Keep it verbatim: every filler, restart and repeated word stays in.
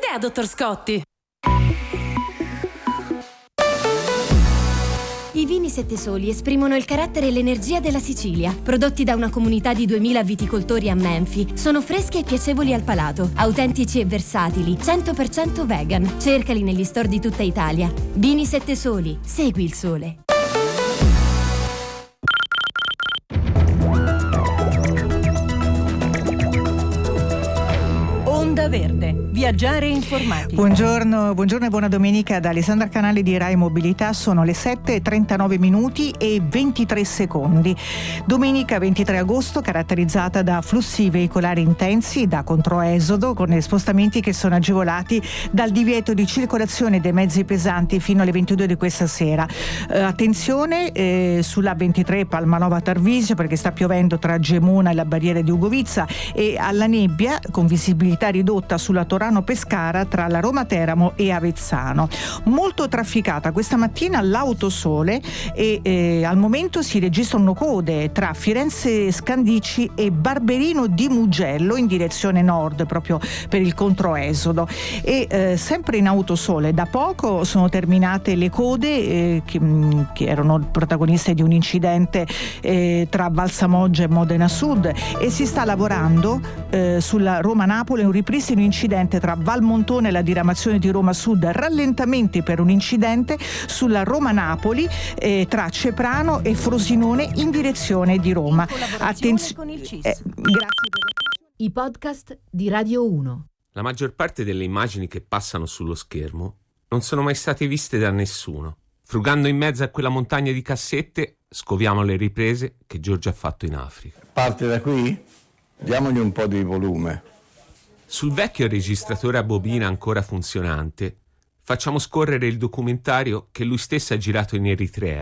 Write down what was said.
idea, dottor Scotti. I vini Sette Soli esprimono il carattere e l'energia della Sicilia. Prodotti da una comunità di duemila viticoltori a Menfi, sono freschi e piacevoli al palato, autentici e versatili, cento per cento vegan. Cercali negli store di tutta Italia. Vini Sette Soli, segui il sole. Onda Verde, viaggiare informati. Buongiorno, buongiorno e buona domenica da Alessandra Canali di Rai Mobilità. Sono le sette e trentanove minuti e ventitré secondi. Domenica ventitré agosto, caratterizzata da flussi veicolari intensi, da controesodo, con spostamenti che sono agevolati dal divieto di circolazione dei mezzi pesanti fino alle ventidue di questa sera. Eh, attenzione eh, sulla ventitré Palmanova Tarvisio, perché sta piovendo tra Gemona e la barriera di Ugovizza, e alla nebbia con visibilità ridotta sulla Torano Pescara tra la Roma Teramo e Avezzano. Molto trafficata questa mattina l'Autosole e eh, al momento si registrano code tra Firenze Scandicci e Barberino di Mugello in direzione nord, proprio per il controesodo. E eh, sempre in Autosole da poco sono terminate le code eh, che, mh, che erano protagoniste di un incidente eh, tra Valsamoggia e Modena Sud, e si sta lavorando eh, sulla Roma-Napoli, un ripristino incidente tra Valmontone e la diramazione di Roma Sud, rallentamenti per un incidente sulla Roma-Napoli eh, tra Ceprano e Frosinone in direzione di Roma. Attenzione, eh, grazie per la... I podcast di Radio uno. La maggior parte delle immagini che passano sullo schermo non sono mai state viste da nessuno. Frugando in mezzo a quella montagna di cassette, scoviamo le riprese che Giorgio ha fatto in Africa. Parte da qui? Diamogli un po' di volume. Sul vecchio registratore a bobina ancora funzionante, facciamo scorrere il documentario che lui stesso ha girato in Eritrea.